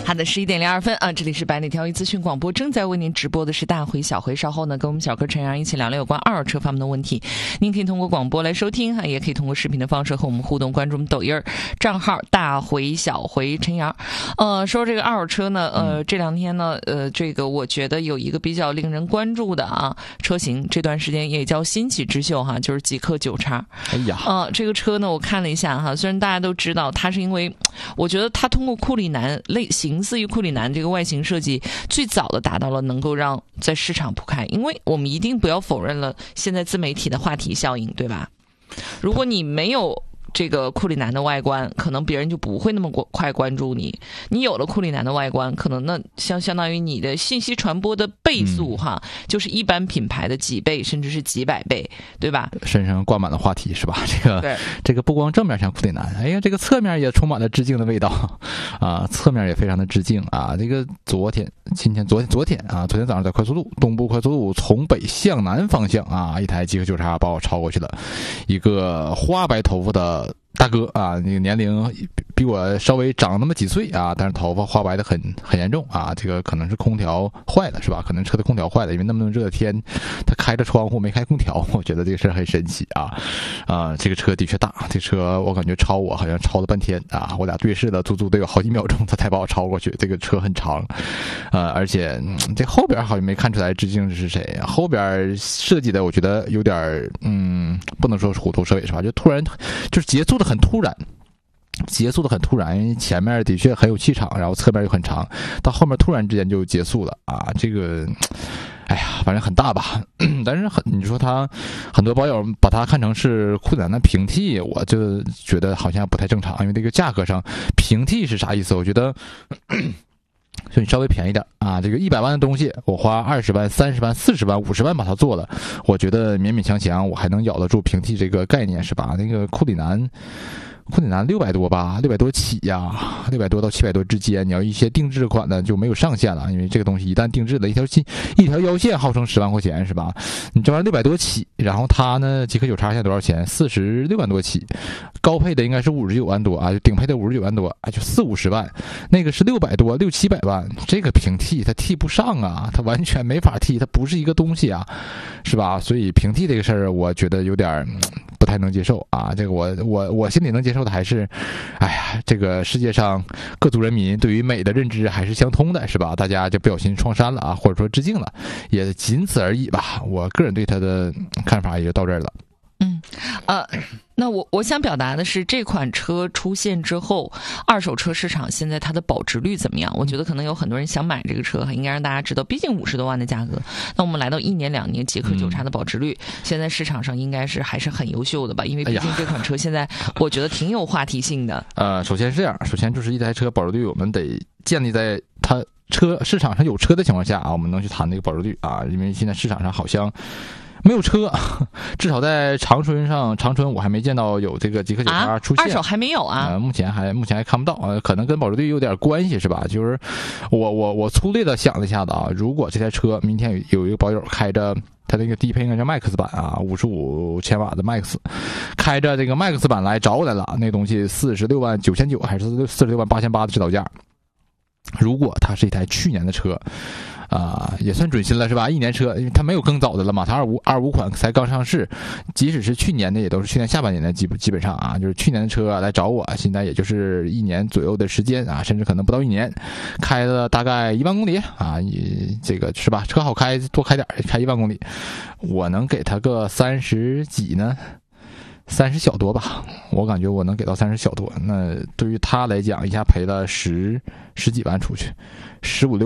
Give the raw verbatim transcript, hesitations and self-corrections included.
好的，十一点零二分啊，这里是百里挑一资讯广播，正在为您直播的是大回小回。稍后呢，跟我们小哥陈阳一起聊聊有关二手车方面的问题。您可以通过广播来收听哈，也可以通过视频的方式和我们互动，关注我们抖音账号大回小回陈阳。呃，说这个二手车呢，呃，这两天呢，呃，这个我觉得有一个比较令人关注的啊车型，这段时间也叫新起之秀哈，就是极氪九叉。 哎呀， 呃，这个车呢，我看了一下哈，虽然大家都知道它是因为，我觉得它通过库里南类形似于库里南这个外形设计，最早的达到了能够让在市场铺开，因为我们一定不要否认了现在自媒体的话题效应，对吧？如果你没有这个库里南的外观，可能别人就不会那么快关注你。你有了库里南的外观，可能那相相当于你的信息传播的倍速哈，嗯、就是一般品牌的几倍，甚至是几百倍，对吧？ 身上挂满了话题是吧？这个对， 这个不光正面像库里南，哎呀，这个侧面也充满了致敬的味道啊，侧面也非常的致敬啊。这个昨天、今天、昨天、昨天啊，昨天早上在快速路东部快速路从北向南方向啊，一台极氪九叉把我超过去了，一个花白头发的大哥啊，那个年龄比我稍微长那么几岁啊，但是头发花白的很很严重啊，这个可能是空调坏了是吧？可能车的空调坏了，因为那么热的天，他开着窗户没开空调，我觉得这个事儿很神奇啊啊！这个车的确大，这车我感觉超我好像超了半天啊，我俩对视了足足得有好几秒钟，他才把我超过去。这个车很长，呃，而且、嗯、这后边好像没看出来致敬是谁，后边设计的我觉得有点嗯，不能说是虎头蛇尾是吧？就突然就是结束的很突然。结束的很突然，因为前面的确很有气场，然后侧面又很长，到后面突然之间就结束了啊！这个，哎呀，反正很大吧，但是很，你说他很多网友把它看成是库里南的平替，我就觉得好像不太正常，因为这个价格上平替是啥意思？我觉得。所以你稍微便宜点啊，这个一百万的东西，我花二十万、三十万、四十万、五十万把它做了，我觉得勉勉强强我还能咬得住平替这个概念是吧？那个库里南。库里南六百多吧，六百多起呀，六百多到七百多之间。你要一些定制款的就没有上限了，因为这个东西一旦定制了，一条线一条腰线号称十万块钱是吧？你这玩意儿六百多起，然后它呢，极氪九叉现在多少钱？四十六万多起，高配的应该是五十九万多啊，就顶配的五十九万多啊，就四五十万，那个是六百多，六七百万，这个平替它替不上啊，它完全没法替，它不是一个东西啊，是吧？所以平替这个事儿，我觉得有点不太能接受啊。这个我我我心里能接受的还是，哎呀，这个世界上各族人民对于美的认知还是相通的，是吧？大家就不小心创伤了啊，或者说致敬了，也仅此而已吧。我个人对他的看法也就到这儿了。 嗯，呃，那我我想表达的是，这款车出现之后，二手车市场现在它的保值率怎么样？我觉得可能有很多人想买这个车，应该让大家知道，毕竟五十多万的价格，那我们来到一年两年，极氪九叉的保值率，嗯、现在市场上应该是还是很优秀的吧？因为毕竟这款车现在我觉得挺有话题性的。 呃，首先是这样，首先就是一台车保值率，我们得建立在它车市场上有车的情况下啊，我们能去谈这个保值率啊，因为现在市场上好像。没有车，至少在长春上，长春我还没见到有这个极氪九叉出现、啊。 二手还没有啊？ 呃，目前还目前还看不到，呃，可能跟保值率有点关系是吧？就是我我我粗略的想了一下子啊，如果这台车明天有有一个保友开着他那个低配应该叫 Max 版啊，五十五千瓦的 Max， 开着这个 Max 版来找我来了，那东西四十六万九千九还是四十六万八千八的指导价。如果它是一台去年的车。啊、呃，也算准新了是吧？一年车，因为它没有更早的了嘛，它二五二五款才刚上市，即使是去年的，也都是去年下半年的基基本上啊，就是去年的车、啊、来找我，现在也就是一年左右的时间啊，甚至可能不到一年，开了大概一万公里啊，你这个是吧？车好开，多开点，开一万公里，我能给它个三十几呢？三十小多吧，我感觉我能给到三十小多，那对于他来讲，一下赔了十十几万出去，十五六。